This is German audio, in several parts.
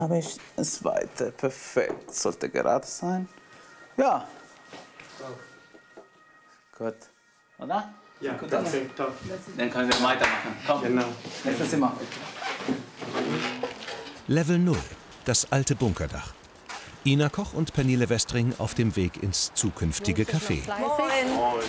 Habe ich das Weite, perfekt. Sollte gerade sein. Ja. Gut. Oder? Ja, perfekt. Dann können wir weitermachen. Komm. Genau. Nächstes Zimmer. Level 0, das alte Bunkerdach. Ina Koch und Pernille Westring auf dem Weg ins zukünftige Café. Moin.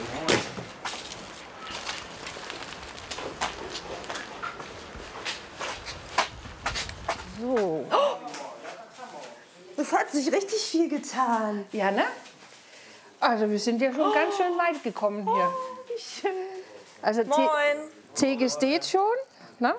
So. Oh, das hat sich richtig viel getan. Ja, ne? Also wir sind ja schon ganz schön weit gekommen hier. Wie schön. Also Moin. Theke steht schon, ne?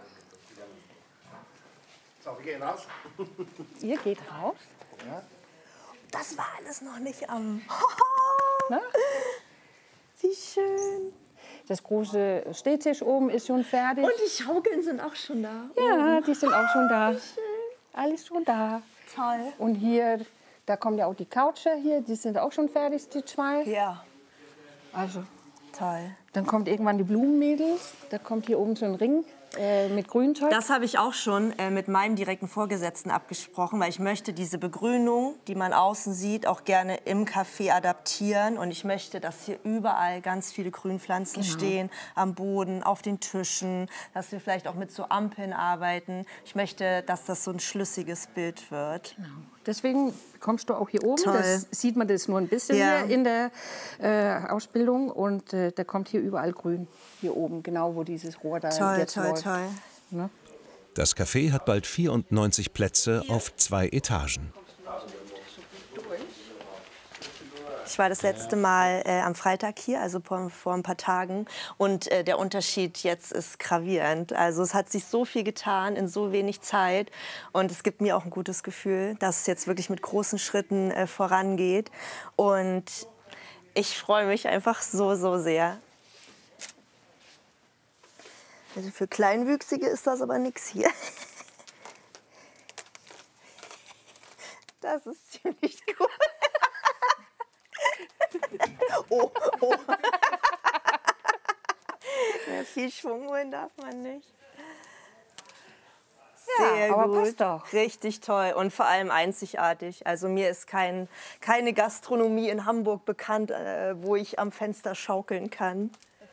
So, wir gehen raus. Ihr geht raus. Das war alles noch nicht am... Ne? Wie schön. Das große Stehtisch oben ist schon fertig. Und die Schaukeln sind auch schon da. Ja, die sind auch schon da. Alles schon da. Toll. Und hier, da kommen ja auch die Coucher hier, die sind auch schon fertig, die zwei. Ja, Also, toll. dann kommt irgendwann die Blumenmädels. Da kommt hier oben so ein Ring mit Grünzeug. Das habe ich auch schon mit meinem direkten Vorgesetzten abgesprochen, weil ich möchte diese Begrünung, die man außen sieht, auch gerne im Café adaptieren. Und ich möchte, dass hier überall ganz viele Grünpflanzen stehen, am Boden, auf den Tischen, dass wir vielleicht auch mit so Ampeln arbeiten. Ich möchte, dass das so ein schlüssiges Bild wird. Genau. Deswegen kommst du auch hier oben. Toll. Das sieht man das nur ein bisschen Ja. hier in der Ausbildung. Und da kommt hier überall Grün. Hier oben, genau wo dieses Rohr da Toll, jetzt toll, läuft. toll. Ne? Das Café hat bald 94 Plätze auf 2 Etagen. Ich war das letzte Mal am Freitag hier, also vor ein paar Tagen. Und der Unterschied jetzt ist gravierend. Also es hat sich so viel getan in so wenig Zeit. Und es gibt mir auch ein gutes Gefühl, dass es jetzt wirklich mit großen Schritten vorangeht. Und ich freue mich einfach so, so sehr. Also für Kleinwüchsige ist das aber nichts hier. Das ist ziemlich cool. Oh, oh. Ja, viel Schwung holen darf man nicht. Sehr aber gut. passt doch. Richtig toll und vor allem einzigartig. Also mir ist keine Gastronomie in Hamburg bekannt, wo ich am Fenster schaukeln kann.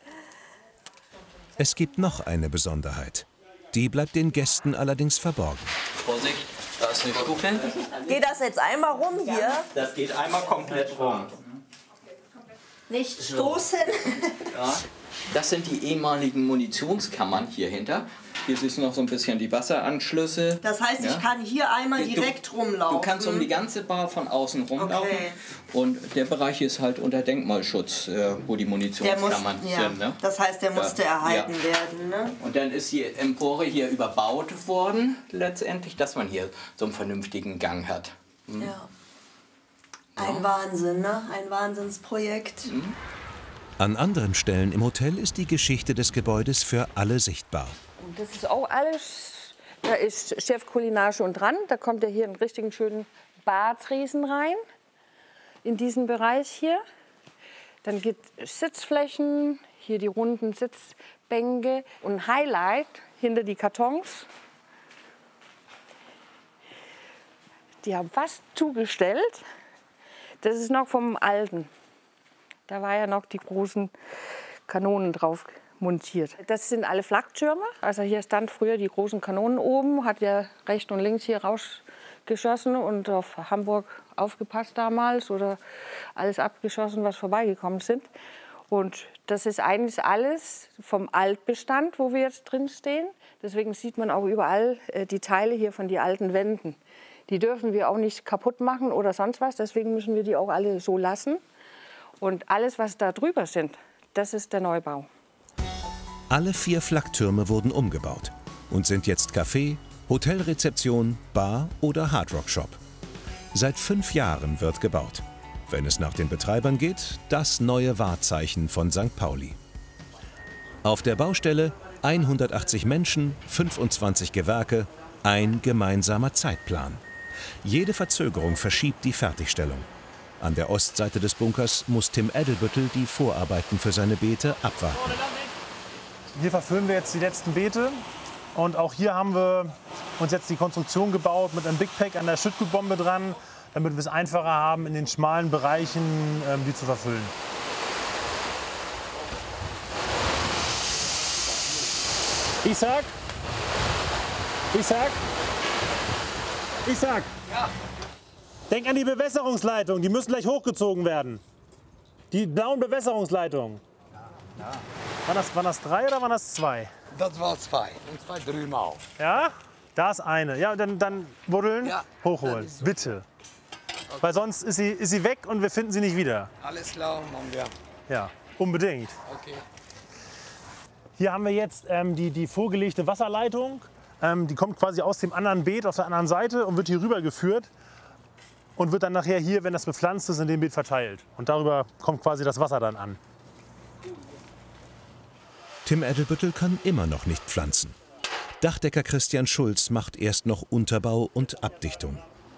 Es gibt noch eine Besonderheit. Die bleibt den Gästen allerdings verborgen. Vorsicht, da ist eine Stufe. Geht das jetzt einmal rum hier? Das geht einmal komplett rum. Nicht stoßen. Ja. Das sind die ehemaligen Munitionskammern hier hinter. Hier siehst du noch so ein bisschen die Wasseranschlüsse. Das heißt, Ja. ich kann hier einmal direkt rumlaufen. Du kannst um die ganze Bar von außen rumlaufen. Okay. Und der Bereich ist halt unter Denkmalschutz, wo die Munitionskammern sind. Ne? Das heißt, der musste erhalten werden. Ne? Und dann ist die Empore hier überbaut worden, letztendlich, dass man hier so einen vernünftigen Gang hat. Ja. Ein Wahnsinn, ne? Ein Wahnsinnsprojekt. An anderen Stellen im Hotel ist die Geschichte des Gebäudes für alle sichtbar. Und das ist auch alles, da ist Chef Kulinar schon dran. Da kommt ja hier einen richtigen schönen Badriesen rein, in diesen Bereich hier. Dann gibt es Sitzflächen, hier die runden Sitzbänke. Und ein Highlight hinter die Kartons. Die haben fast zugestellt. Das ist noch vom Alten. Da war ja noch die großen Kanonen drauf montiert. Das sind alle Flaktürme. Also hier stand früher die großen Kanonen oben, hat ja rechts und links hier rausgeschossen und auf Hamburg aufgepasst damals oder alles abgeschossen, was vorbeigekommen sind. Und das ist eigentlich alles vom Altbestand, wo wir jetzt drin stehen. Deswegen sieht man auch überall die Teile hier von den alten Wänden. Die dürfen wir auch nicht kaputt machen oder sonst was. Deswegen müssen wir die auch alle so lassen. Und alles, was da drüber sind, das ist der Neubau. Alle 4 Flaktürme wurden umgebaut und sind jetzt Café, Hotelrezeption, Bar oder Hardrock-Shop. Seit 5 Jahren wird gebaut. Wenn es nach den Betreibern geht, das neue Wahrzeichen von St. Pauli. Auf der Baustelle 180 Menschen, 25 Gewerke, ein gemeinsamer Zeitplan. Jede Verzögerung verschiebt die Fertigstellung. An der Ostseite des Bunkers muss Tim Edelbüttel die Vorarbeiten für seine Beete abwarten. Hier verfüllen wir jetzt die letzten Beete Und auch hier haben wir uns jetzt die Konstruktion gebaut mit einem Big Pack an der Schüttgutbombe dran, damit wir es einfacher haben, in den schmalen Bereichen die zu verfüllen. Isaac? Ja. Denk an die Bewässerungsleitung, die müssen gleich hochgezogen werden. Die blauen Bewässerungsleitungen. Ja. Waren das 3 oder waren das 2? Das war 2 und 2 drüben auch. Ja? Da ist eine. Ja, dann buddeln, Ja, hochholen, so. bitte. Weil sonst ist sie weg und wir finden sie nicht wieder. Alles klar, machen wir. Ja, unbedingt. Okay. Hier haben wir jetzt die vorgelegte Wasserleitung. Die kommt quasi aus dem anderen Beet auf der anderen Seite und wird hier rüber geführt und wird dann nachher hier, wenn das bepflanzt ist, in dem Beet verteilt. Und darüber kommt quasi das Wasser dann an. Tim Edelbüttel kann immer noch nicht pflanzen. Dachdecker Christian Schulz macht erst noch Unterbau und Abdichtung.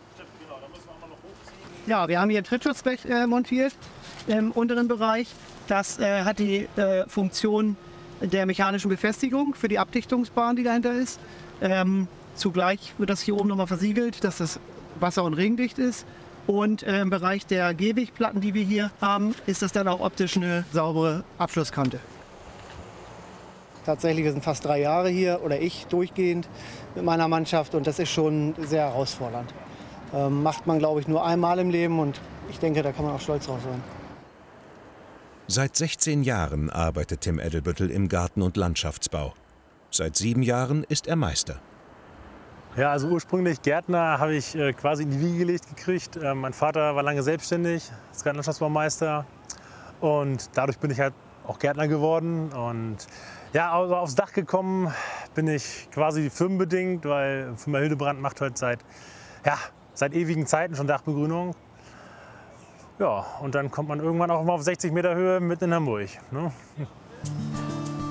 Ja, wir haben hier ein Trittschutzblech montiert im unteren Bereich. Das hat die Funktion der mechanischen Befestigung für die Abdichtungsbahn, die dahinter ist. Zugleich wird das hier oben nochmal versiegelt, dass das wasser- und regendicht ist. Und im Bereich der Gehwegplatten, die wir hier haben, ist das dann auch optisch eine saubere Abschlusskante. Tatsächlich, wir sind fast 3 Jahre hier, oder ich durchgehend mit meiner Mannschaft, und das ist schon sehr herausfordernd. Macht man, glaube ich, nur einmal im Leben, und ich denke, da kann man auch stolz drauf sein. Seit 16 Jahren arbeitet Tim Edelbüttel im Garten- und Landschaftsbau. Seit 7 Jahren ist er Meister. Ja, also ursprünglich Gärtner habe ich quasi in die Wiege gelegt gekriegt. Mein Vater war lange selbstständig, ist Gartenlandschaftsbaumeister, und dadurch bin ich halt auch Gärtner geworden. Und ja, also aufs Dach gekommen bin ich quasi firmenbedingt, weil Firma Hildebrand macht halt seit ewigen Zeiten schon Dachbegrünung. Ja, und dann kommt man irgendwann auch mal auf 60 Meter Höhe mitten in Hamburg. Ne?